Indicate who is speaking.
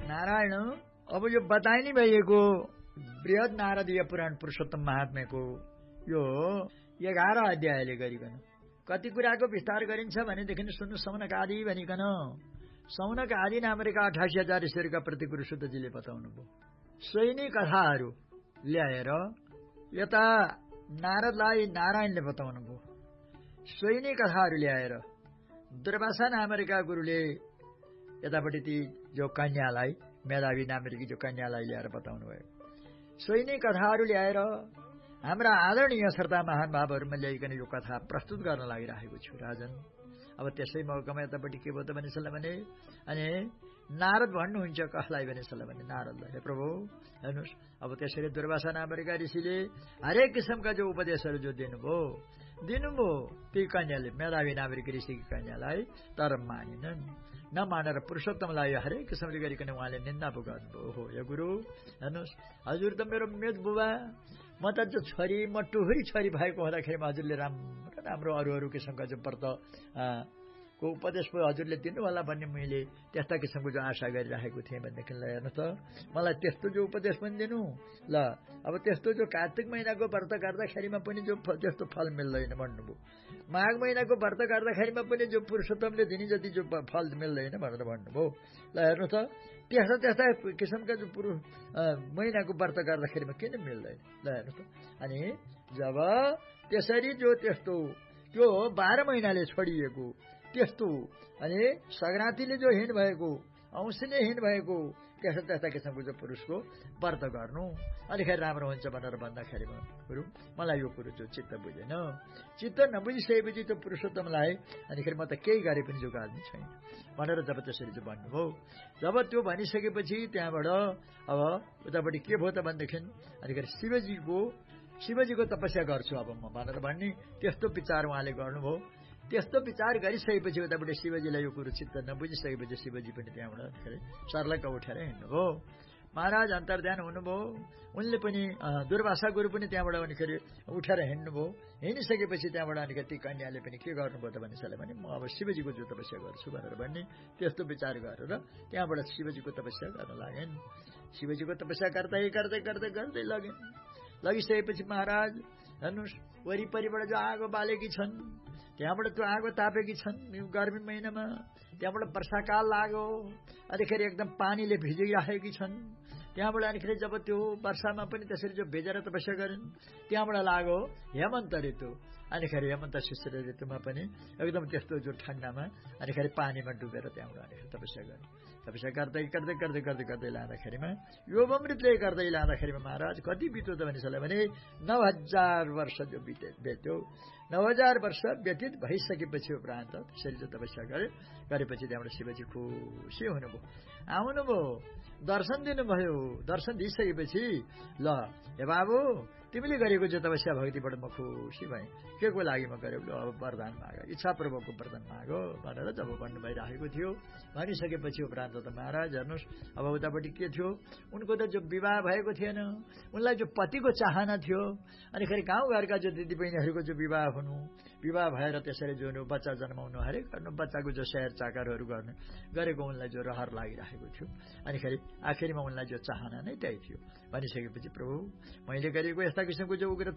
Speaker 1: नारायण अब यो बताइ नै भइएको बृहद नारदीय पुराण पुरुषोत्तम महात्म्यको यो 11 अध्यायले गरिकन कति कुराको विस्तार गरिन्छ भनेदेखि सुन्नु सौनक आदि भनिकन सौनक आदि नामका 88,000 ऋषिहरूका प्रति गुरुसुतजीले बताउनुभयो। सैनी कथाहरू ल्याएर यता नारदलाई नारायणले बताउनुभयो। सैनी कथाहरू ल्याएर दुर्वासा नामका गुरुले यतापट्टि ती जो कन्यालाई मेधावी नामकी जो कन्यालाई ल्याएर बताउनु भयो। सैनी कथाहरू ल्याएर हाम्रा आदरणीय श्रद्धा महान भावहरूमा ल्याइकन यो कथा प्रस्तुत गर्न लागिरहेको छु राजन। अब त्यसै मौकामा यतापट्टि के भयो त भनिसल्ला भने अनि नारद भन्नुहुन्छ कसलाई भनिसल्ला भने नारदलाई, हे प्रभु हेर्नुहोस् अब त्यसरी दुर्वासा नामका ऋषिले हरेक किसिमका जो उपदेशहरू जो दिनुभयो ती कन्याले मेधावी नामकी ऋषिकी कन्यालाई तर मानिनन्। नमानेर पुरुषोत्तमलाई हरेक किसिमले गरिकन उहाँले निन्दा पो गर्नुभयो। हो यो गुरु हेर्नुहोस् हजुर त मेरो मेद बुबा म त जो छोरी म टुहुरी छोरी भएको हुँदाखेरि हजुरले राम्रो अरू किसिमका जो व्रत को उपदेश पो हजुरले दिनु होला भन्ने मैले त्यस्ता किसिमको जो आशा गरिरहेको थिएँ भनेदेखि ल हेर्नु त मलाई त्यस्तो जो उपदेश पनि दिनु ल अब त्यस्तो जो कार्तिक महिनाको व्रत गर्दाखेरिमा पनि जो त्यस्तो फल मिल्दैन भन्नुभयो। माघ महिनाको व्रत गर्दाखेरिमा पनि जो पुरुषोत्तमले दिने जति जो फल मिल्दैन भनेर भन्नुभयो। ल हेर्नु त त्यस्ता किसिमका जो महिनाको व्रत गर्दाखेरिमा किन मिल्दैन ल हेर्नु त। अनि जब त्यसरी जो त्यस्तो त्यो 12 महिनाले छोडिएको त्यस्तो अनि सग्राँतीले जो हिँड भएको औँसीले हिँड भएको त्यस्ता किसिमको जो पुरुषको व्रत गर्नु अलिकति राम्रो हुन्छ भनेर भन्दाखेरिमा गुरु मलाई यो कुरो जो चित्त बुझेन। चित्त नबुझिसकेपछि त्यो पुरुषोत्तमलाई अनिखेरि म त केही गरे पनि जो गाल्ने छैन भनेर जब त्यसरी चाहिँ भन्नुभयो। जब त्यो भनिसकेपछि त्यहाँबाट अब उतापट्टि के भयो त भनेदेखि अनिखेरि शिवजीको तपस्या गर्छु अब म भनेर भन्ने त्यस्तो विचार उहाँले गर्नुभयो। त्यस्तो विचार गरिसकेपछि उताबाट शिवजीलाई यो कुरो चित्त नबुझिसकेपछि शिवजी पनि त्यहाँबाट सर्लक्क उठेर हिँड्नुभयो। महाराज अन्तर्ध्यान हुनुभयो। उनले पनि दुर्वासा गुरु पनि त्यहाँबाट अनिखेरि उठेर हिँड्नुभयो। हिँडिसकेपछि त्यहाँबाट अनिखेरि ती कन्याले पनि के गर्नुभयो त भनिसले भने म अब शिवजीको जो तपस्या गर्छु भनेर भन्ने त्यस्तो विचार गरेर त्यहाँबाट शिवजीको तपस्या गर्न लागेन्। शिवजीको तपस्या गर्दै लगिसकेपछि महाराज हेर्नुहोस् वरिपरिबाट जो आगो बालेकी छन् त्यहाँबाट त्यो आगो तापेकी छन् गर्मी महिनामा त्यहाँबाट वर्षाकाल लाग्यो अनिखेरि एकदम पानीले भिजिरहेकी छन्। त्यहाँबाट अनिखेरि जब त्यो वर्षामा पनि त्यसरी जो भिजेर तपस्या गरिन् त्यहाँबाट लाग्यो हेमन्त ऋतु। अनिखेरि हेमन्त शिशिर ऋतुमा पनि एकदम त्यस्तो जो ठण्डामा अनिखेरि पानीमा डुबेर त्यहाँबाट अनिखेरि तपस्या गरे। तपस्या गर्दै लाँदाखेरिमा योगमृतले गर्दै लाँदाखेरिमा महाराज कति बित्यो त भनिसक्यो भने 9,000 वर्ष जो बित्यो। 9,000 वर्ष व्यतीत भइसकेपछि उपरान्त त्यसरी जो तपस्या गरेपछि त्यहाँबाट शिवजी खुसी हुनुभयो। आउनुभयो दर्शन दिनुभयो। दर्शन दिइसकेपछि ल हे बाबु तिमीले गरेको जो तपस्या भक्तिबाट म खुसी भएँ। के को लागि म गरेँ अब वरदान माग इच्छापूर्वकको वरदान मागो भनेर जब भन्नु भइरहेको थियो। भनिसकेपछि उपरान्त त महाराज हेर्नुहोस् अब उतापट्टि के थियो उनको त जो विवाह भएको थिएन उनलाई जो पतिको चाहना थियो अनिखेरि गाउँघरका जो दिदीबहिनीहरूको जो विवाह भएर त्यसरी जो बच्चा जन्माउनु हरेक गर्नु बच्चाको जो स्याहार चाकरहरू गरेको उनलाई जो रहर लागिरहेको थियो। अनिखेरि आखिरमा उनलाई जो चाहना नै त्यही थियो। भनिसकेपछि प्रभु मैले गरेको यस्ता किसिमको जो उग्र